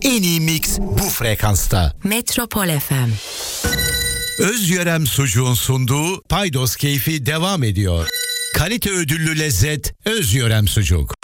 En iyi mix bu frekansta. Metropol FM. Özyörem Sucuğun sunduğu Paydos Keyfi devam ediyor. Kalite ödüllü lezzet Özyörem Sucuk.